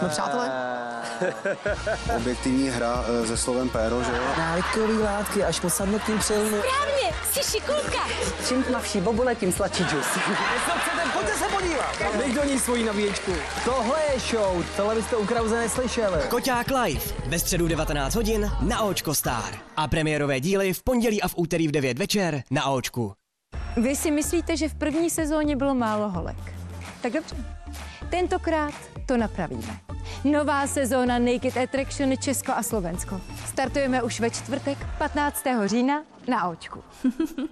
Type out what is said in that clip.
Jsme přátelé? Objektivní hra se slovem péro, že jo? Návykový látky až po sadnutím přilnu. Správně, jsi šikulka. Čím tmavší bobule, tím sladší džus. Co chcete, pojďte se podívat. Dej do ní svoji nabíječku. Tohle je show, tohle byste u Krause neslyšeli. Koťák live ve středu 19 hodin na Očko Star. A premiérové díly v pondělí a v úterý v 9 večer na Očku. Vy si myslíte, že v první sezóně bylo málo holek. Tak dobře. Tentokrát to napravíme. Nová sezóna Naked Attraction Česko a Slovensko. Startujeme už ve čtvrtek 15. října na Očku.